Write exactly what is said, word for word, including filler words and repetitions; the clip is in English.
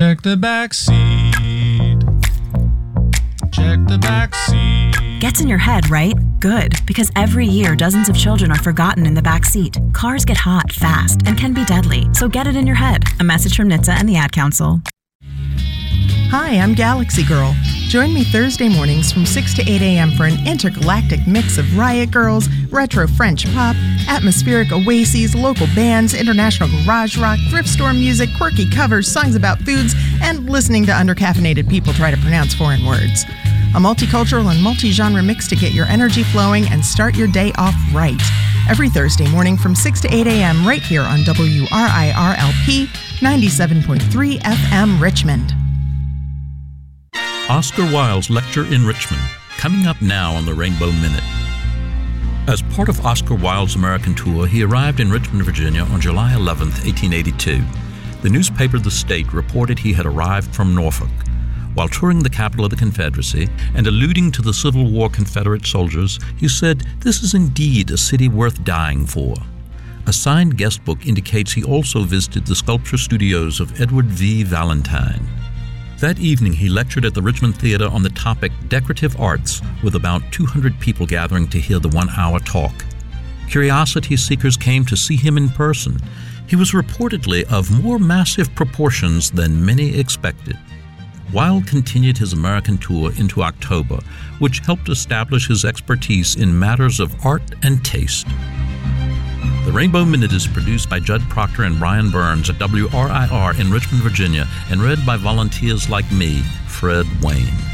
Check the back seat. Check the back seat. Gets in your head, right? Good, because every year dozens of children are forgotten in the back seat. Cars get hot fast and can be deadly, so get it in your head. A message from N H T S A and the Ad Council. Hi, I'm Galaxy Girl. Join me Thursday mornings from six to eight a.m. for an intergalactic mix of Riot Girls, retro French pop, atmospheric oases, local bands, international garage rock, thrift store music, quirky covers, songs about foods, and listening to undercaffeinated people try to pronounce foreign words. A multicultural and multi-genre mix to get your energy flowing and start your day off right. Every Thursday morning from six to eight a.m. right here on W R I R L P ninety-seven point three F M Richmond. Oscar Wilde's lecture in Richmond, coming up now on the Rainbow Minute. As part of Oscar Wilde's American tour, he arrived in Richmond, Virginia on July eleventh, eighteen eighty-two. The newspaper The State reported he had arrived from Norfolk. While touring the capital of the Confederacy and alluding to the Civil War Confederate soldiers, he said, "This is indeed a city worth dying for." A signed guest book indicates he also visited the sculpture studios of Edward V. Valentine. That evening, he lectured at the Richmond Theater on the topic Decorative Arts, with about two hundred people gathering to hear the one-hour talk. Curiosity seekers came to see him in person. He was reportedly of more massive proportions than many expected. Wilde continued his American tour into October, which helped establish his expertise in matters of art and taste. The Rainbow Minute is produced by Judd Proctor and Brian Burns at W R I R in Richmond, Virginia, and read by volunteers like me, Fred Wayne.